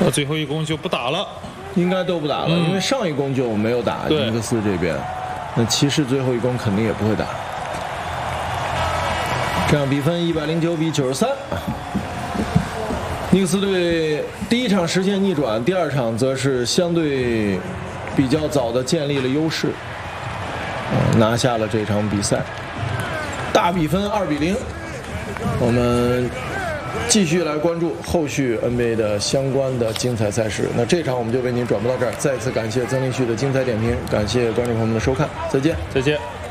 最后一攻就不打了， 应该都不打了，因为上一攻就没有打尼克斯这边，那骑士最后一攻肯定也不会打。这样比分109比93。尼克斯队第一场实现逆转，第二场则是相对比较早的建立了优势，拿下了这场比赛，大比分2比0。我们继续来关注后续 NBA 的相关的精彩赛事。那这场我们就为您转播到这儿，再次感谢曾立旭的精彩点评，感谢观众朋友们的收看，再见， 再见。